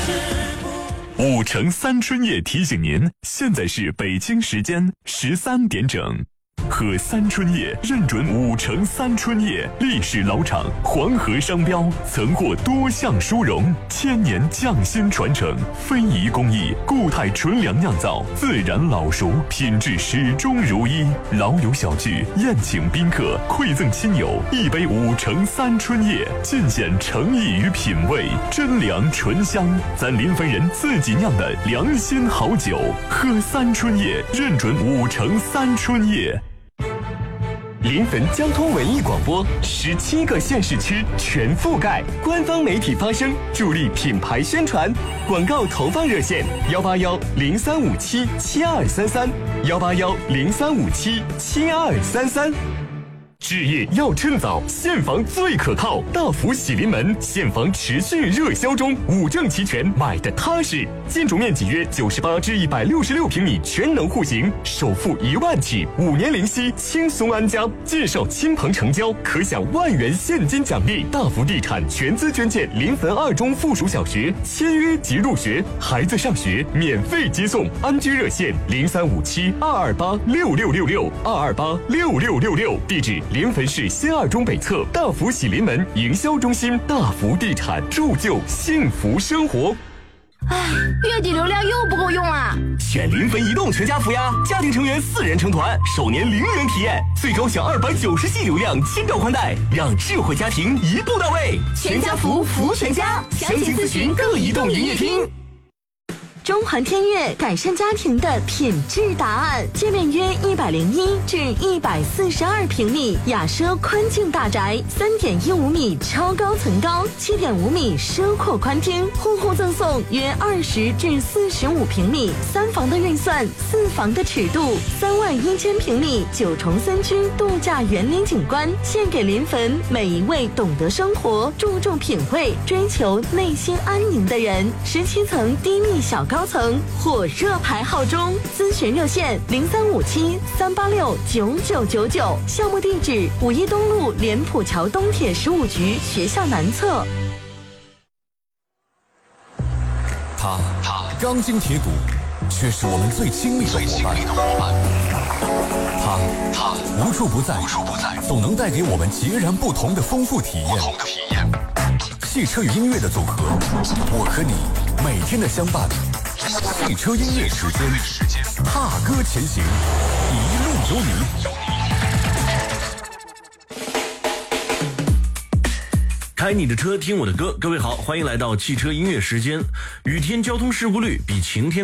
5城3春夜提醒您，现在是北京时间13点整。喝三春夜认准5城3春夜，历史老厂，黄河商标，曾获多项殊荣，1000年匠心传承，非遗工艺，固态纯粮酿造，自然老熟，品质始终如一。老友小聚，宴请宾客，馈赠亲友，一杯5城3春夜，尽显诚意与品味，真粮醇香，咱临汾人自己酿的良心好酒。喝三春夜，认准5城3春夜。 临汾交通文艺广播，17个县市区全覆盖，官方媒体发声，助力品牌宣传。广告投放热线181-0357-7233，181-0357-7233。置业要趁早，现房最可靠。大福喜临门，现房持续热销中，5证齐全，买的踏实。建筑面积约98至166平米，全能户型，首付1万起，5年零息，轻松安家。介绍亲朋成交，可享1万元现金奖励。大福地产全资捐建临汾2中附属小学，签约即入学，孩子上学免费接送。安居热线0357-228-6666，228-6666，地址临汾市新2中北侧大福喜临门营销中心。大福地产，铸就幸福生活。 唉，月底流量又不够用啊！ 选临汾移动全家福呀，家庭成员4人成团，首年0元体验，最高享290G流量，10兆宽带，让智慧家庭一步到位。 全家福，服务全家，详情咨询各移动营业厅。 中环天悦改善家庭的品质答案，界面约101至142平米，雅奢宽境大宅，3.15米超高层高，7.5米奢阔宽厅，户户赠送约20至45平米，3房的预算，4房的尺度，31000平米9重3居度假园林景观，献给临汾每一位懂得生活、注重品味、追求内心安宁的人。17层低密小高层，火热排号中，咨询热线0357-386-9999，项目地址5一东路莲浦桥东铁15局学校南侧。 他钢筋铁骨，却是我们最亲密的伙伴。他无处不在，总能带给我们截然不同的丰富体验。汽车与音乐的组合，我和你每天的相伴。汽车音乐时间，踏歌前行，一路有你。 开你的车，听我的歌。各位好，欢迎来到汽车音乐时间。雨天交通事故率比晴天